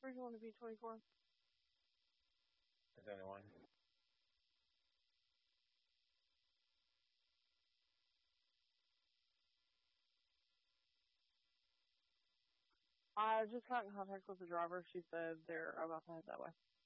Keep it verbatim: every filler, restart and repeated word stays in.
Where's you want to be, twenty-four? There's only one. I just got in contact with the driver. She said they're about to head that way.